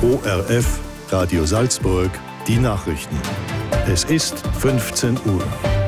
ORF Radio Salzburg, die Nachrichten. Es ist 15 Uhr.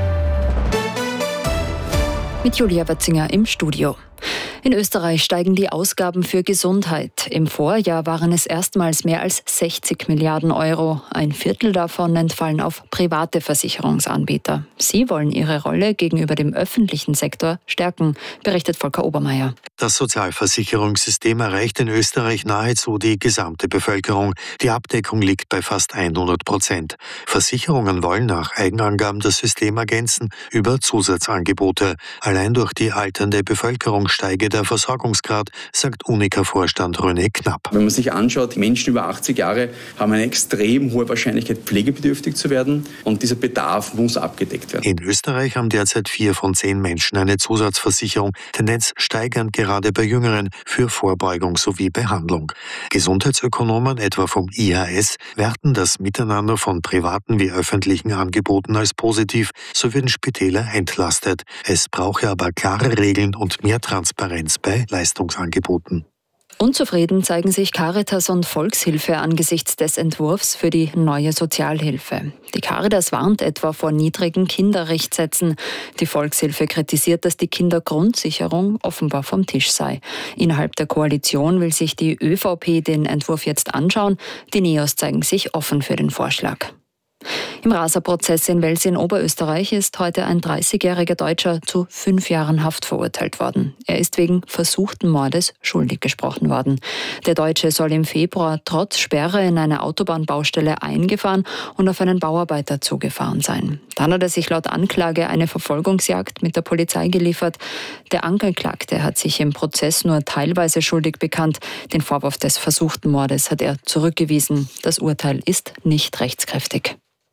Mit Julia Batzinger im Studio. In Österreich steigen die Ausgaben für Gesundheit. Im Vorjahr waren es erstmals mehr als 60 Milliarden Euro. Ein Viertel davon entfallen auf private Versicherungsanbieter. Sie wollen ihre Rolle gegenüber dem öffentlichen Sektor stärken, berichtet Volker Obermeier. Das Sozialversicherungssystem erreicht in Österreich nahezu die gesamte Bevölkerung. Die Abdeckung liegt bei fast 100%. Versicherungen wollen nach Eigenangaben das System ergänzen über Zusatzangebote. Allein durch die alternde Bevölkerung steige der Versorgungsgrad, sagt Unica-Vorstand René Knapp. Wenn man sich anschaut, Menschen über 80 Jahre haben eine extrem hohe Wahrscheinlichkeit, pflegebedürftig zu werden, und dieser Bedarf muss abgedeckt werden. In Österreich haben derzeit 4 von 10 Menschen eine Zusatzversicherung, Tendenz steigend gerade bei Jüngeren, für Vorbeugung sowie Behandlung. Gesundheitsökonomen, etwa vom IHS, werten das Miteinander von privaten wie öffentlichen Angeboten als positiv, so würden Spitäler entlastet. Es brauche aber klare Regeln und mehr Transparenz bei Leistungsangeboten. Unzufrieden zeigen sich Caritas und Volkshilfe angesichts des Entwurfs für die neue Sozialhilfe. Die Caritas warnt etwa vor niedrigen Kinderrichtsätzen. Die Volkshilfe kritisiert, dass die Kindergrundsicherung offenbar vom Tisch sei. Innerhalb der Koalition will sich die ÖVP den Entwurf jetzt anschauen. Die NEOS zeigen sich offen für den Vorschlag. Im Raser-Prozess in Wels in Oberösterreich ist heute ein 30-jähriger Deutscher zu 5 Jahren Haft verurteilt worden. Er ist wegen versuchten Mordes schuldig gesprochen worden. Der Deutsche soll im Februar trotz Sperre in eine Autobahnbaustelle eingefahren und auf einen Bauarbeiter zugefahren sein. Dann hat er sich laut Anklage eine Verfolgungsjagd mit der Polizei geliefert. Der Angeklagte hat sich im Prozess nur teilweise schuldig bekannt. Den Vorwurf des versuchten Mordes hat er zurückgewiesen. Das Urteil ist nicht rechtskräftig.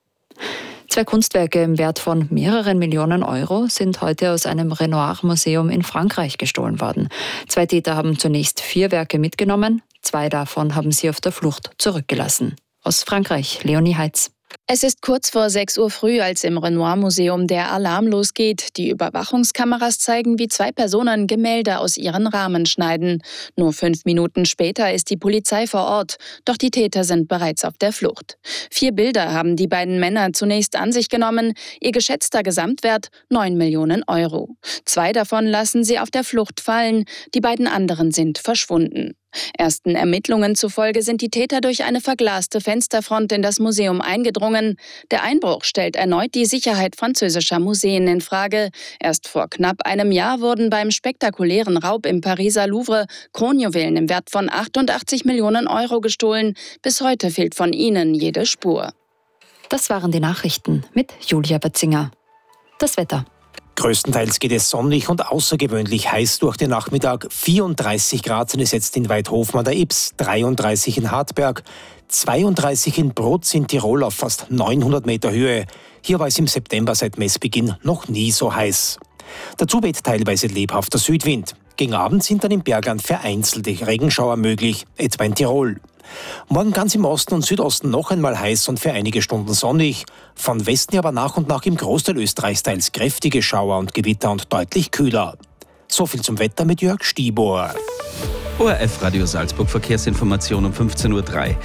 2 Kunstwerke im Wert von mehreren Millionen Euro sind heute aus einem Renoir-Museum in Frankreich gestohlen worden. 2 Täter haben zunächst 4 Werke mitgenommen, 2 davon haben sie auf der Flucht zurückgelassen. Aus Frankreich, Leonie Heitz. Es ist kurz vor 6 Uhr früh, als im Renoir-Museum der Alarm losgeht. Die Überwachungskameras zeigen, wie 2 Personen Gemälde aus ihren Rahmen schneiden. Nur 5 Minuten später ist die Polizei vor Ort, doch die Täter sind bereits auf der Flucht. 4 Bilder haben die beiden Männer zunächst an sich genommen. Ihr geschätzter Gesamtwert 9 Millionen Euro. 2 davon lassen sie auf der Flucht fallen, die beiden anderen sind verschwunden. Ersten Ermittlungen zufolge sind die Täter durch eine verglaste Fensterfront in das Museum eingedrungen. Der Einbruch stellt erneut die Sicherheit französischer Museen in Frage. Erst vor knapp einem Jahr wurden beim spektakulären Raub im Pariser Louvre Kronjuwelen im Wert von 88 Millionen Euro gestohlen. Bis heute fehlt von ihnen jede Spur. Das waren die Nachrichten mit Julia Batzinger. Das Wetter. Größtenteils geht es sonnig und außergewöhnlich heiß durch den Nachmittag. 34 Grad sind es jetzt in Weidhofen an der Ybbs, 33 in Hartberg, 32 in Brutz in Tirol auf fast 900 Meter Höhe. Hier war es im September seit Messbeginn noch nie so heiß. Dazu weht teilweise lebhafter Südwind. Gegen Abend sind dann im Bergland vereinzelte Regenschauer möglich, etwa in Tirol. Morgen ganz im Osten und Südosten noch einmal heiß und für einige Stunden sonnig. Von Westen aber nach und nach im Großteil Österreichs teils kräftige Schauer und Gewitter und deutlich kühler. So viel zum Wetter mit Jörg Stibor. ORF Radio Salzburg Verkehrsinformation um 15.03 Uhr.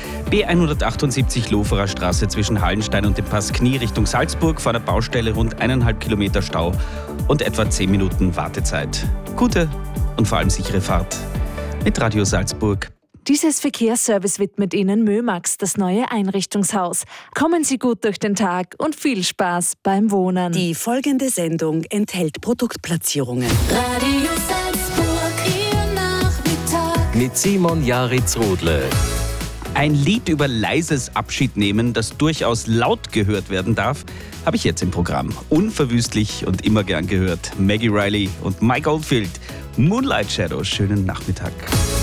B178 Loferer Straße zwischen Hallenstein und dem Pass Knie Richtung Salzburg vor der Baustelle rund 1,5 Kilometer Stau und etwa 10 Minuten Wartezeit. Gute und vor allem sichere Fahrt mit Radio Salzburg. Dieses Verkehrsservice widmet Ihnen Mömax, das neue Einrichtungshaus. Kommen Sie gut durch den Tag und viel Spaß beim Wohnen. Die folgende Sendung enthält Produktplatzierungen. Radio Salzburg, Ihr Nachmittag. Mit Simon Jaritz-Rodle. Ein Lied über leises Abschiednehmen, das durchaus laut gehört werden darf, habe ich jetzt im Programm. Unverwüstlich und immer gern gehört. Maggie Riley und Mike Oldfield. Moonlight Shadow. Schönen Nachmittag.